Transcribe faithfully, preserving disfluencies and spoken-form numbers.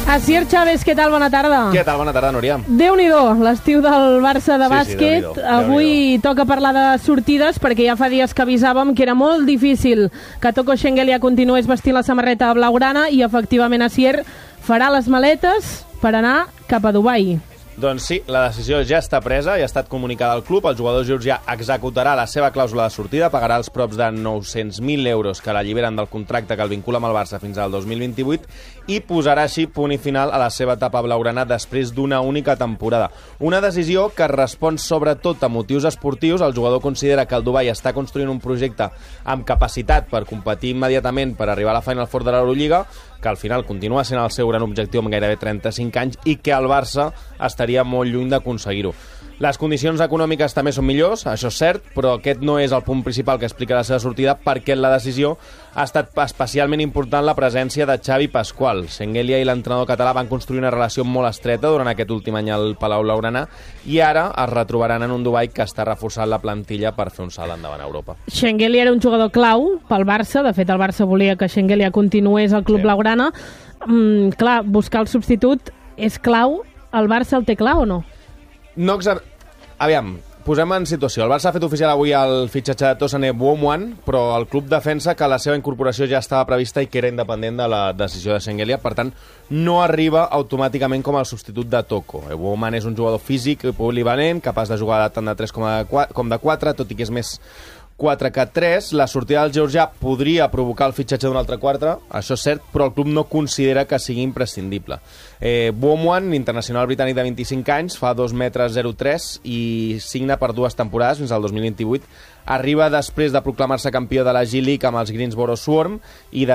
Asier Chávez, què tal? Bona tarda. Què tal? Bona tarda, Núria. Déu-n'hi-do, l'estiu del Barça de sí, bàsquet. Sí, Avui toca parlar de sortides, perquè ja fa dies que avisàvem que era molt difícil que Toko Shengelia continués vestint la samarreta blaugrana i, efectivament, Asier farà les maletes per anar cap a Dubai. Doncs sí, la decisió ja està presa i ha estat comunicada al club. El jugador georgià executarà la seva clàusula de sortida, pagarà els props de nou-cents mil euros que l'alliberen del contracte que el vincula amb el Barça fins al dos mil vint-i-vuit i posarà així punt i final a la seva etapa blaugrana després d'una única temporada. Una decisió que respon sobretot a motius esportius. El jugador considera que el Dubai està construint un projecte amb capacitat per competir immediatament per arribar a la Final Four de l'Eurolliga, que al final continua sent el seu gran objectiu amb gairebé trenta-cinc anys i que el Barça estaria molt lluny d'aconseguir-ho. Les condicions econòmiques també són millors, això és cert, però aquest no és el punt principal que explica la seva sortida, perquè en la decisió ha estat especialment important la presència de Xavi Pascual. Shengelia i l'entrenador català van construir una relació molt estreta durant aquest últim any al Palau Blaugrana i ara es retrobaran en un Dubai que està reforçant la plantilla per fer un salt endavant a Europa. Shengelia era un jugador clau pel Barça, de fet el Barça volia que Shengelia continués al club sí. blaugrana. Mm, clar, buscar el substitut és clau. El Barça el té clar o no? No exa... Aviam, posem en situació. El Barça ha fet oficial avui el fitxatge de Tosané Bouamouane, però el club defensa que la seva incorporació ja estava prevista i que era independent de la decisió de Shengelia, per tant, no arriba automàticament com el substitut de Toko. Bouamouane és un jugador físic i polivalent, capaç de jugar tant de tres com de quatre, tot i que és més quatre que tres. La sortida del georgià podria provocar el fitxatge d'un altre quatre, això és cert, però el club no considera que sigui imprescindible. Eh, Bouamouane, internacional britànic de vint-i-cinc anys, fa dos metres zero tres i signa per dues temporades fins al dos mil vint-i-vuit. Arriba després de proclamar-se campió de la G-League amb els Greensboro Swarm i de